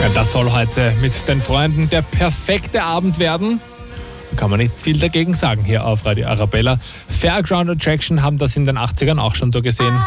Ja, das soll heute mit den Freunden der perfekte Abend werden. Da kann man nicht viel dagegen sagen hier auf Radio Arabella. Fairground Attraction haben das in den 80ern auch schon so gesehen.